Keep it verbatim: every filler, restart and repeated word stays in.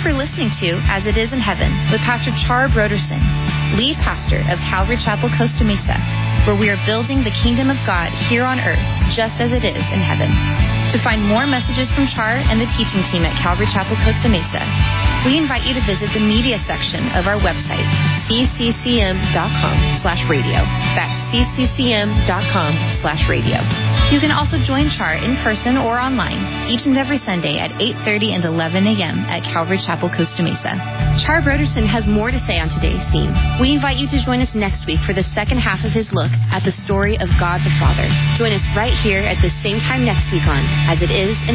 for listening to As It Is in Heaven with Pastor Char Broderson, lead pastor of Calvary Chapel, Costa Mesa, where we are building the kingdom of God here on earth just as it is in heaven. To find more messages from Char and the teaching team at Calvary Chapel, Costa Mesa, we invite you to visit the media section of our website, c c c m dot com slash radio. That's c c c m dot com slash radio. You can also join Char in person or online each and every Sunday at eight thirty and eleven a.m. at Calvary Chapel, Costa Mesa. Char Broderson has more to say on today's theme. We invite you to join us next week for the second half of his look at the story of God the Father. Join us right here at the same time next week on As It Is in